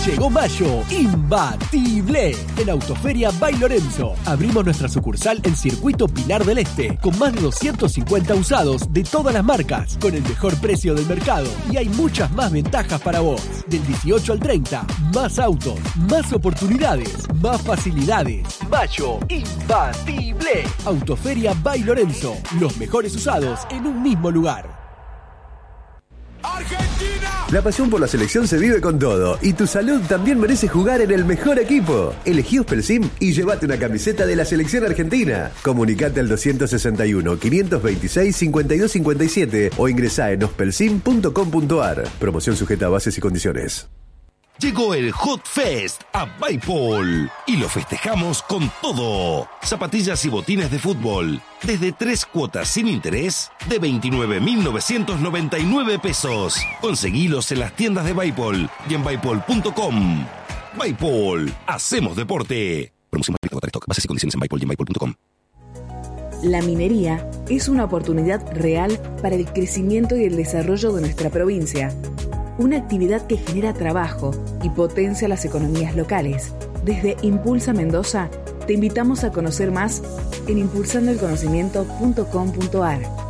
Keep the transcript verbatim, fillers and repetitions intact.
Llegó mayo, imbatible. En Autoferia by Lorenzo. Abrimos nuestra sucursal en Circuito Pilar del Este, con más de doscientos cincuenta usados de todas las marcas, con el mejor precio del mercado. Y hay muchas más ventajas para vos. Del dieciocho al treinta, más autos, más oportunidades, más facilidades. Mayo, imbatible. Autoferia by Lorenzo. Los mejores usados en un mismo lugar. ¡Argentina! La pasión por la selección se vive con todo y tu salud también merece jugar en el mejor equipo. Elegí Ospelsim y llévate una camiseta de la selección argentina. Comunicate al dos seis uno, quinientos veintiséis, cincuenta y dos cincuenta y siete o ingresá en ospelsim punto com punto ar. Promoción sujeta a bases y condiciones. Llegó el Hot Fest a Bipol y lo festejamos con todo. Zapatillas y botines de fútbol desde tres cuotas sin interés de veintinueve mil novecientos noventa y nueve pesos. Conseguilos en las tiendas de Bipol y en bipol punto com. Bipol, hacemos deporte. Promoción más rica, stock, bases y condiciones en Bipol y en bipol punto com. La minería es una oportunidad real para el crecimiento y el desarrollo de nuestra provincia. Una actividad que genera trabajo y potencia las economías locales. Desde Impulsa Mendoza, te invitamos a conocer más en impulsando el conocimiento punto com punto ar.